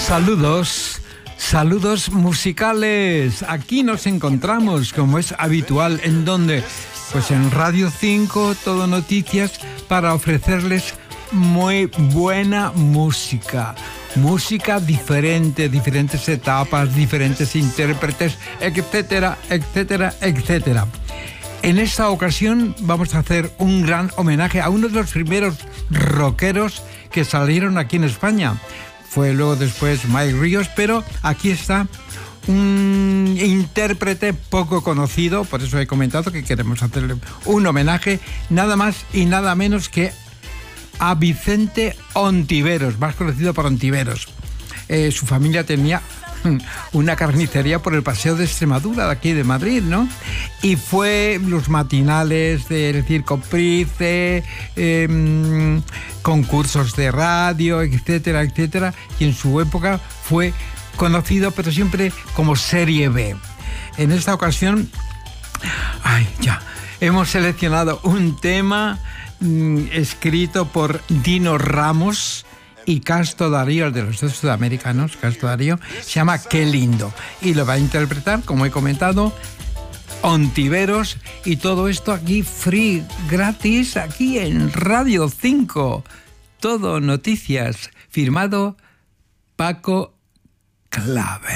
Saludos, saludos musicales. Aquí nos encontramos, como es habitual, ¿en dónde? Pues en Radio 5, Todo Noticias, para ofrecerles muy buena música. Música diferente, diferentes etapas, diferentes intérpretes, etcétera, etcétera, etcétera. En esta ocasión vamos a hacer un gran homenaje a uno de los primeros rockeros que salieron aquí en España. Fue luego después Mike Ríos, pero aquí está un intérprete poco conocido, por eso he comentado que queremos hacerle un homenaje, nada más y nada menos que a Vicente Ontiveros, más conocido por Ontiveros. Su familia tenía una carnicería por el Paseo de Extremadura, de aquí de Madrid, ¿no? Y fue los matinales del Circo Price, concursos de radio, etcétera, etcétera, y en su época fue conocido, pero siempre como Serie B. En esta ocasión, hemos seleccionado un tema escrito por Dino Ramos y Casto Darío, el de los dos sudamericanos, Casto Darío, se llama Qué lindo. Y lo va a interpretar, como he comentado, Ontiveros, y todo esto aquí free, gratis, aquí en Radio 5. Todo Noticias, firmado Paco Claver.